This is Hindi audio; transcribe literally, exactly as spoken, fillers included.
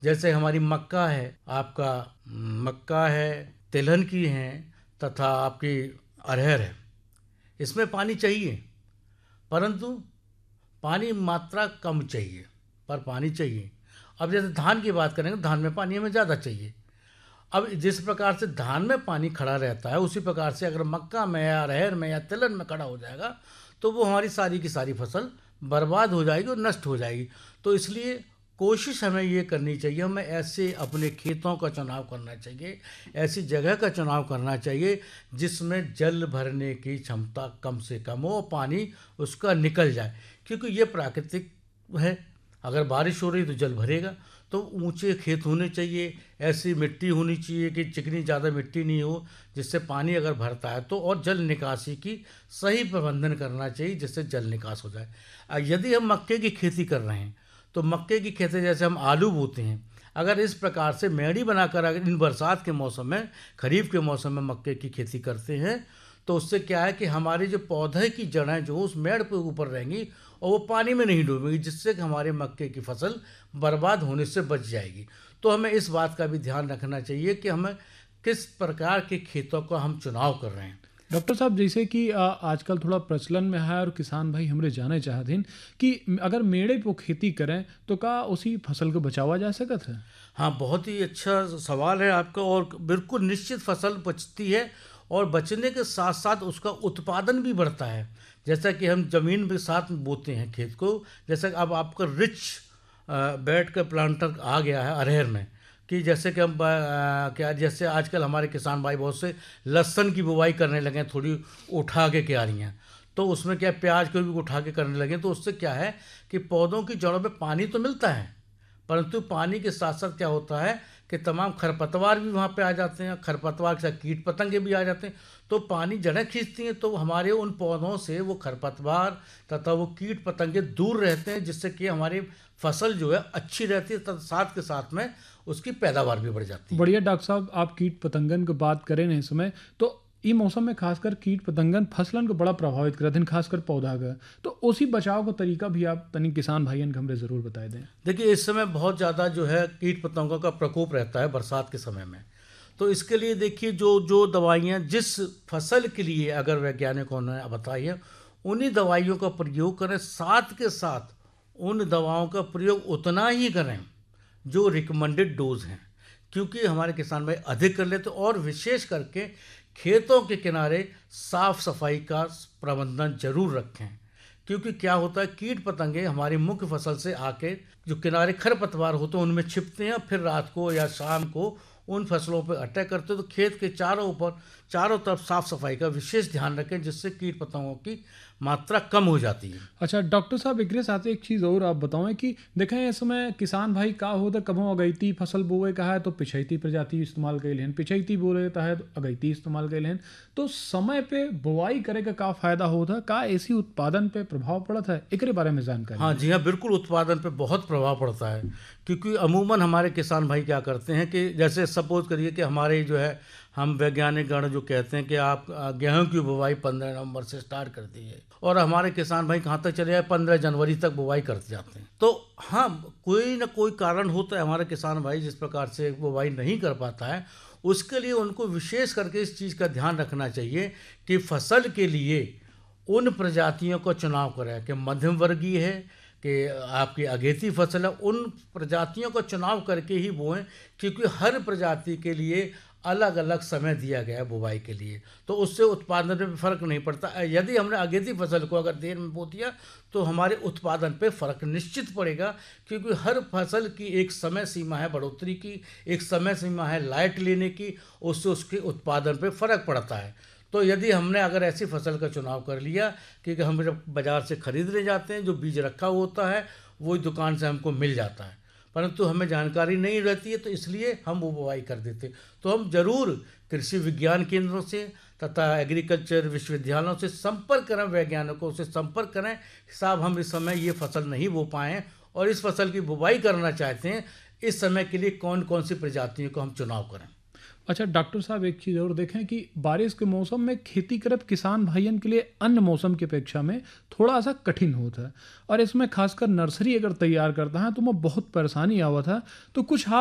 जैसे हमारी मक्का है, आपका मक्का है, तिलहन की हैं, तथा आपकी अरहर है। इसमें पानी चाहिए, परंतु पानी मात्रा कम चाहिए, पर पानी चाहिए। अब जैसे धान की बात करेंगे, धान में पानी हमें ज़्यादा चाहिए। अब जिस प्रकार से धान में पानी खड़ा रहता है, उसी प्रकार से अगर मक्का में या अरहर में या तिलहन में खड़ा हो जाएगा तो वो हमारी सारी की सारी फसल बर्बाद हो जाएगी और नष्ट हो जाएगी। तो इसलिए कोशिश हमें ये करनी चाहिए, हमें ऐसे अपने खेतों का चुनाव करना चाहिए, ऐसी जगह का चुनाव करना चाहिए जिसमें जल भरने की क्षमता कम से कम हो, पानी उसका निकल जाए। क्योंकि ये प्राकृतिक है, अगर बारिश हो रही तो जल भरेगा। तो ऊंचे खेत होने चाहिए, ऐसी मिट्टी होनी चाहिए कि चिकनी ज़्यादा मिट्टी नहीं हो, जिससे पानी अगर भरता है तो, और जल निकासी की सही प्रबंधन करना चाहिए जिससे जल निकास हो जाए। अ, यदि हम मक्के की खेती कर रहे हैं तो मक्के की खेती जैसे हम आलू बोते हैं, अगर इस प्रकार से मेड़ी बनाकर अगर इन बरसात के मौसम में, खरीफ के मौसम में मक्के की खेती करते हैं तो उससे क्या है कि हमारी जो पौधे की जड़ें जो उस मेड़ पे ऊपर रहेंगी और वो पानी में नहीं डूबेगी, जिससे कि हमारे मक्के की फसल बर्बाद होने से बच जाएगी। तो हमें इस बात का भी ध्यान रखना चाहिए कि हमें किस प्रकार के खेतों का हम चुनाव कर रहे हैं। डॉक्टर साहब, जैसे कि आ, आजकल थोड़ा प्रचलन में है और किसान भाई हमरे जाने चाहते हैं कि अगर मेड़े पे खेती करें तो का उसी फसल को बचावा जा सकत है? हाँ, बहुत ही अच्छा सवाल है आपका, और बिल्कुल निश्चित फसल बचती है और बचने के साथ साथ उसका उत्पादन भी बढ़ता है। जैसा कि हम ज़मीन के साथ बोते हैं खेत को, जैसा कि अब आपका रिच बेड का प्लांटर आ गया है अरहर में, कि जैसे कि हम अ, क्या जैसे आजकल हमारे किसान भाई बहुत से लहसुन की बुवाई करने लगे हैं, थोड़ी उठा के क्यारियाँ। तो उसमें क्या प्याज को भी उठा के करने लगे, तो उससे क्या है कि पौधों की जड़ों में पानी तो मिलता है, परंतु पानी के साथ साथ क्या होता है कि तमाम खरपतवार भी वहाँ पे आ जाते हैं, खरपतवार के साथ कीट पतंगे भी आ जाते हैं। तो पानी जड़ें खींचती हैं, तो हमारे उन पौधों से वो खरपतवार तथा वो कीट पतंगे दूर रहते हैं, जिससे कि हमारी फसल जो है अच्छी रहती है, तथा साथ के साथ में उसकी पैदावार भी बढ़ जाती है। बढ़िया डॉक्टर साहब, आप कीट पतंगन की बात करें न इस समय, तो ई मौसम में खासकर कीट पतंगन फसलन को बड़ा प्रभावित करते हैं, खासकर पौधा का। तो उसी बचाव का तरीका भी आप तनिक किसान भाइयन को हमरे ज़रूर बताए दें। देखिए, इस समय बहुत ज़्यादा जो है कीट पतंगों का प्रकोप रहता है बरसात के समय में। तो इसके लिए देखिए, जो जो दवाइयाँ जिस फसल के लिए अगर वैज्ञानिकों ने बताई है, उन्हीं दवाइयों का प्रयोग करें। साथ के साथ उन दवाओं का प्रयोग उतना ही करें जो रिकमेंडेड डोज हैं, क्योंकि हमारे किसान भाई अधिक कर लेते। और विशेष करके खेतों के किनारे साफ सफाई का प्रबंधन जरूर रखें, क्योंकि क्या होता है, कीट पतंगे हमारी मुख्य फसल से आके जो किनारे खरपतवार होते हैं उनमें छिपते हैं, फिर रात को या शाम को उन फसलों पर अटैक करते हैं। तो खेत के चारों ऊपर चारों तरफ साफ सफाई का विशेष ध्यान रखें, जिससे कीट पतंगों की मात्रा कम हो जाती है। अच्छा डॉक्टर साहब, एक साथ एक चीज़ और आप बताएं कि देखें इस समय किसान भाई का होता कभों अगैती फसल बोए का है तो पिछैती प्रजाति इस्तेमाल कर लें, पिछैती बोए का है तो अगैती इस्तेमाल कर लें। तो समय पे बुआई करे का का फायदा होता है, का ऐसी उत्पादन पे प्रभाव पड़ता है, एक बारे में जानकारी? हाँ जी हाँ, बिल्कुल उत्पादन पे बहुत प्रभाव पड़ता है, क्योंकि अमूमन हमारे किसान भाई क्या करते हैं कि जैसे सपोज करिए कि हमारे जो है हम वैज्ञानिक गण जो कहते हैं कि आप आ, गेहूं की बुवाई पंद्रह नवंबर से स्टार्ट कर दीजिए, और हमारे किसान भाई कहाँ तक चले जाए, पंद्रह जनवरी तक बुवाई करते जाते हैं। तो हाँ, कोई ना कोई कारण होता है हमारे किसान भाई जिस प्रकार से बुवाई नहीं कर पाता है। उसके लिए उनको विशेष करके इस चीज़ का ध्यान रखना चाहिए कि फसल के लिए उन प्रजातियों का चुनाव करें कि मध्यम वर्गीय है, कि आपकी अगेती फसल है, उन प्रजातियों का चुनाव करके ही बोएं, क्योंकि हर प्रजाति के लिए अलग अलग समय दिया गया है बुवाई के लिए। तो उससे उत्पादन में फ़र्क नहीं पड़ता। यदि हमने अगेती फसल को अगर देर में बो दिया तो हमारे उत्पादन पे फ़र्क निश्चित पड़ेगा, क्योंकि हर फसल की एक समय सीमा है बढ़ोतरी की, एक समय सीमा है लाइट लेने की, उससे उसके उत्पादन पे फ़र्क पड़ता है। तो यदि हमने अगर ऐसी फसल का चुनाव कर लिया कि हम जब बाज़ार से खरीदने जाते हैं, जो बीज रखा होता है वही दुकान से हमको मिल जाता है, परंतु हमें जानकारी नहीं रहती है, तो इसलिए हम वो बुवाई कर देते। तो हम जरूर कृषि विज्ञान केंद्रों से तथा एग्रीकल्चर विश्वविद्यालयों से संपर्क करें, वैज्ञानिकों से संपर्क करें, साहब हम इस समय ये फसल नहीं बो पाएँ और इस फसल की बुवाई करना चाहते हैं, इस समय के लिए कौन कौन सी प्रजातियों को हम चुनाव करें। अच्छा डॉक्टर साहब, एक चीज़ और देखें कि बारिश के मौसम में खेती करब किसान भाइयन के लिए अन्य मौसम की अपेक्षा में थोड़ा सा कठिन होता है, और इसमें खासकर नर्सरी अगर तैयार करता है तो मैं बहुत परेशानी आवत है। तो कुछ